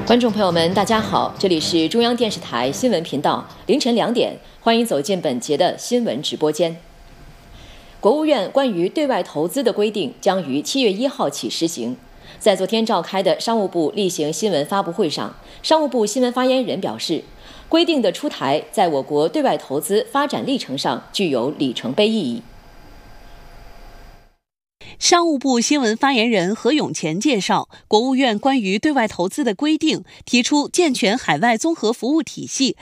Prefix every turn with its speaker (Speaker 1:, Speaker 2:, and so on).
Speaker 1: 观众朋友们，大家好，这里是中央电视台新闻频道，凌晨2点，欢迎走进本节的新闻直播间。国务院关于对外投资的规定将于7月1号起实行。在昨天召开的商务部例行新闻发布会上，商务部新闻发言人表示，规定的出台在我国对外投资发展历程上具有里程碑意义。
Speaker 2: 商务部新闻发言人何永乾介绍，国务院关于对外投资的规定提出健全海外综合服务体系，